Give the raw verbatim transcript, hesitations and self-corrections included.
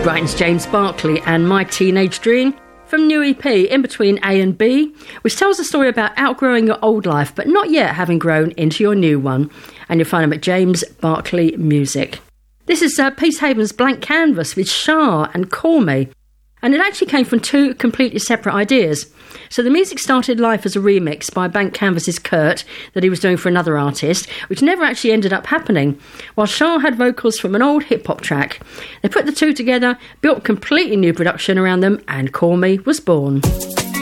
Brighton's James Barclay and My Teenage Dream from new E P In Between A and B, which tells a story about outgrowing your old life but not yet having grown into your new one. And you'll find them at James Barclay Music. This is uh, Peacehaven's Blank Canvas with Shah and Call Me. And it actually came from two completely separate ideas. So the music started life as a remix by Blank Canvas's Kurt that he was doing for another artist, which never actually ended up happening, while Shah had vocals from an old hip-hop track. They put the two together, built a completely new production around them, and Call Me was born.